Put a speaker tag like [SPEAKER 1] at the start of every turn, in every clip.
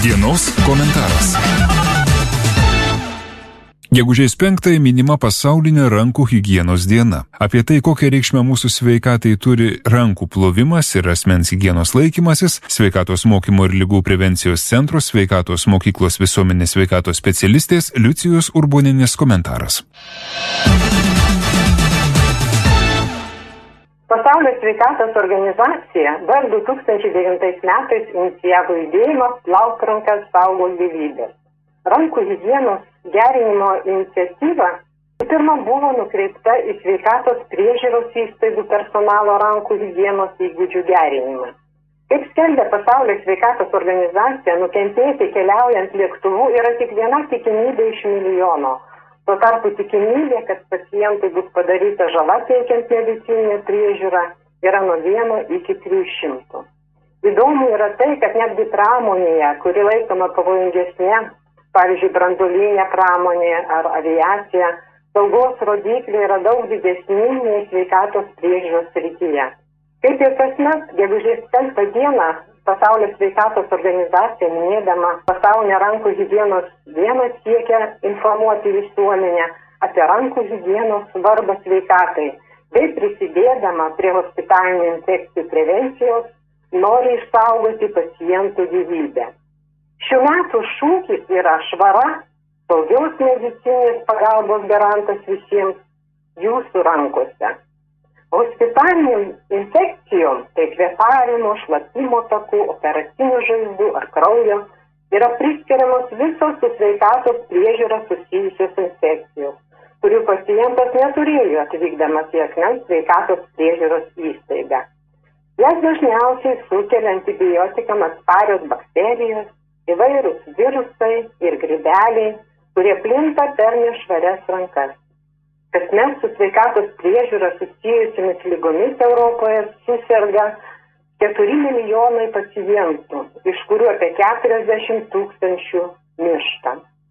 [SPEAKER 1] Dienos komentaras. Gegužės 5 minima pasaulinė rankų higienos diena. Apie tai, kokią reikšmę mūsų sveikatai turi rankų plovimas ir asmens higienos laikymasis, Sveikatos mokymo ir ligų prevencijos centro Sveikatos mokyklos visuomenės sveikatos specialistės Liucijos Urbonienės komentaras.
[SPEAKER 2] Pasaulio sveikatos organizacija dar 2009 metais inicijavo judėjimą Plauk rankas, saugok gyvybės. Rankų higienos gerinimo iniciatyva pirma buvo nukreipta į sveikatos priežiūros įstaigų personalo rankų higienos įgūdžių gerinimą. Kaip skelbia Pasaulio sveikatos organizacija, nukentėti keliaujant lėktuvu yra tik viena tikimybė iš milijono. Tuo tarpu tikimybė, kad pacientui bus padaryta žala teikiant medicininę priežiūrą, yra nuo 1 iki 300. Įdomu yra tai, kad netgi pramonėje, kuri laikoma pavojingesnė, pavyzdžiui, branduolinė pramonė ar aviacija, saugos rodikliai yra daug didesni nei sveikatos priežiūros srityje. Kaip ir kasmet, gegužės 5 dieną Pasaulio sveikatos organizacija, minėdama pasaulinę rankų higienos dieną, siekia informuoti visuomenę apie rankų higienos svarbą sveikatai, bei prisidėdama prie hospitalinių infekcijų prevencijos, nori išsaugoti pacientų gyvybę. Šių metų šūkis yra švara, saugios medicininės pagalbos garantas visiems jūsų rankose. Hospitalinių infekcijom, tai kvėpavimo, šlapimo takų, operacinių žaizdų ar kraujo, yra priskiriamos visos su sveikatos priežiūra susijusios infekcijos, kurių pacientas neturėjo atvykdamas į asmens sveikatos priežiūros įstaigą. Jas dažniausiai sukelia antibiotikam atsparios bakterijos, įvairūs virusai ir grybeliai, kurie plinta per nešvarias rankas. Kasmet su sveikatos priežiūra susijusiamis lygomis Europoje suserga 4 milijonai pacientų, iš kurių apie 40 000 miršta.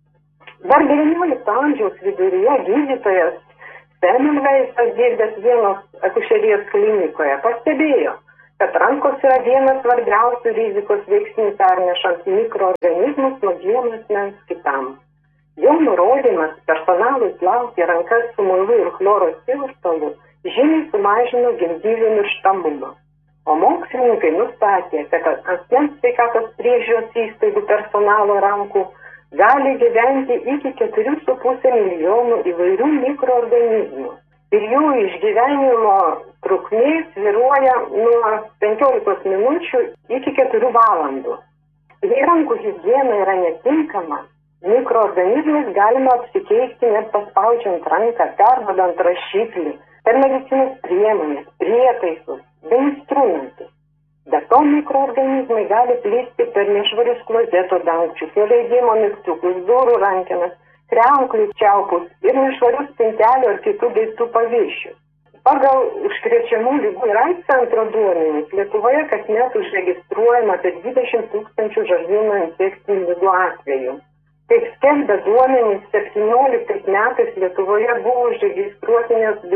[SPEAKER 2] Dar 19 amžiaus viduryje gydytojas Semmelweisas, dirbęs vienos akušerijos klinikoje, pastebėjo, kad rankos yra vienas svarbiausių rizikos veiksnių pernešant mikroorganizmus nuo vieno asmens kitam. Jo nurodymas personalui plauti rankas su muilu ir chloro tirpalu žymiai sumažino gimdyvių mirštamumą. O mokslininkai nustatė, kad asmens sveikatos priežiūros įstaigų personalo rankų gali gyventi iki 4,5 milijonų įvairių mikroorganizmų. Ir jų išgyvenimo trukmė svyruoja nuo 15 minučių iki 4 valandų. Jei rankų higiena yra netinkama, mikroorganizmais galima apsikeisti net paspaudžiant ranką, perduodant rašiklį, per medicinos priemonės, prietaisus bei instrumentus. Be to mikroorganizmai gali plisti per nešvarius klozeto dangčius, neleidimo mygtukus, durų rankenas, kriauklių čiaupus ir nešvarius spintelių ar kitų daiktų paviršius. Pagal užkrečiamų ligų ir AIDS centro duomenys, Lietuvoje kasmet užregistruojama apie 20 000 žarnyno infekcinių ligų atvejų. Kaip skelbia duomenys, 17 metais Lietuvoje buvo užregistruoti net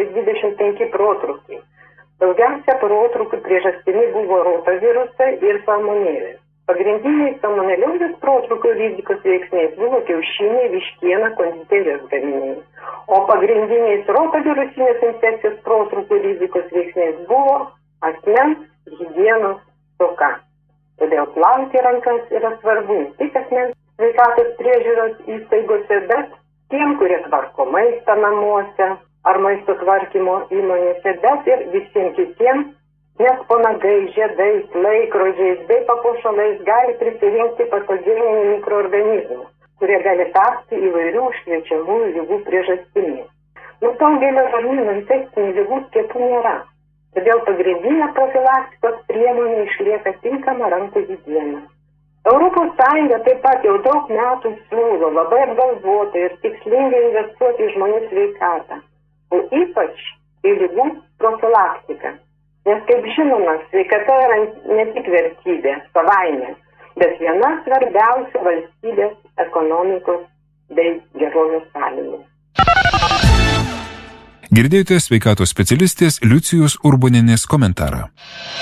[SPEAKER 2] 225 protrūkiai. Daugiausia protrūkių priežastimi buvo rotavirusai ir salmonelės. Pagrindiniai salmoneliozės protrūkių rizikos veiksniais buvo kiaušiniai, vištiena, konditerijos gaminiai. O pagrindiniais rotavirusinės infekcijos protrūkių rizikos veiksniais buvo asmens higienos stoka. Todėl plauti rankas yra svarbu ne tik asmens sveikatos priežiūros įstaigose, bet tiem, kurie tvarko maistą namuose ar maisto tvarkymo įmonėse, bet ir visiems kitiems, nes po nagais, žiedais, laikrodžiais bei papuošalais gali prisirinkti patogeninių mikroorganizmų, kurie gali tapti įvairių užkrečiamųjų ligų priežastimi. Nuo daugelio žarnyno infekcinių ligų skiepų nėra, todėl pagrindinė profilaktikos priemonė išlieka tinkama rankų higiena. Europos Sąjunga taip pat jau daug metų siūlo labai apgalvotai ir tikslingai investuoti į žmonių sveikatą, o ypač į ligų profilaktiką. Nes, kaip žinoma, sveikata yra ne tik vertybė, savaime, bet viena svarbiausių valstybės ekonomikos bei gerovės sąlygų.
[SPEAKER 1] Girdėjote sveikatos specialistės Liucijos Urbonienės komentarą.